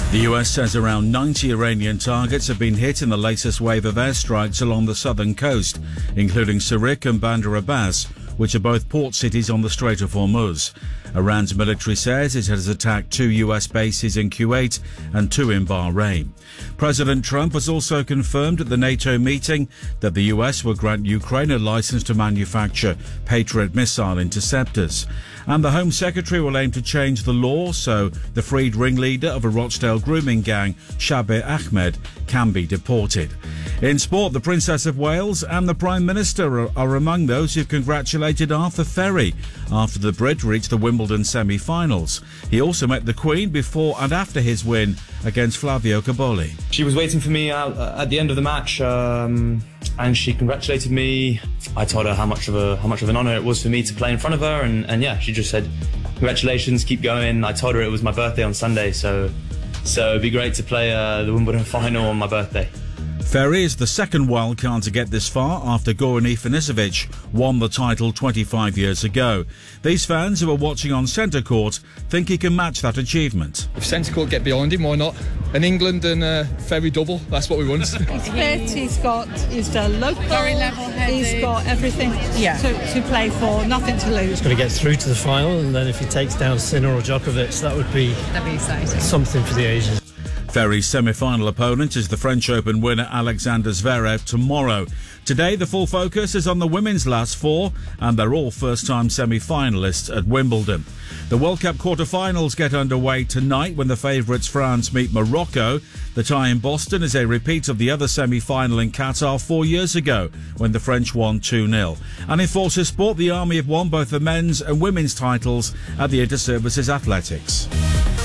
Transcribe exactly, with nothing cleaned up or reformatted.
The U S says around ninety Iranian targets have been hit in the latest wave of airstrikes along the southern coast, including Sirik and Bandar Abbas, which are both port cities on the Strait of Hormuz. Iran's military says it has attacked two U S bases in Kuwait and two in Bahrain. President Trump has also confirmed at the NATO meeting that the U S will grant Ukraine a license to manufacture Patriot missile interceptors. And the Home Secretary will aim to change the law so the freed ringleader of a Rochdale grooming gang, Shabir Ahmed, can be deported. In sport, the Princess of Wales and the Prime Minister are, are among those who've congratulated Arthur Ferry after the Brit reached the Wimbledon semi-finals. He also met the Queen before and after his win against Flavio Cobolli. She was waiting for me out at the end of the match, um, and she congratulated me. I told her how much of a how much of an honour it was for me to play in front of her, and, and yeah, she just said, "Congratulations, keep going." I told her it was my birthday on Sunday, so so it'd be great to play uh, the Wimbledon final on my birthday. Ferry is the second wildcard to get this far after Goran Ivanisevic won the title twenty-five years ago. These fans who are watching on centre court think he can match that achievement. If centre court get behind him, why not? An England and uh, Ferry double, that's what we want. He's fit, he's got, he's a local, very level-headed. He's got everything yeah. to, to play for, nothing to lose. He's going to get through to the final, and then if he takes down Sinner or Djokovic, that would be, That'd be exciting. Something for the Asians. Ferry's semi-final opponent is the French Open winner Alexander Zverev tomorrow. Today, the full focus is on the women's last four, and they're all first-time semi-finalists at Wimbledon. The World Cup quarter-finals get underway tonight when the favourites France meet Morocco. The tie in Boston is a repeat of the other semi-final in Qatar four years ago when the French won two nil. And in Forces Sport, the Army have won both the men's and women's titles at the Interservices Athletics.